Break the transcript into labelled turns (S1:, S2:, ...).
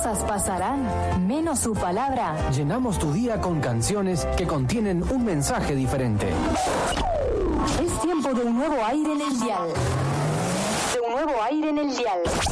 S1: cosas pasarán, menos su palabra.
S2: Llenamos tu día con canciones que contienen un mensaje diferente.
S1: Es tiempo de un nuevo aire en el dial.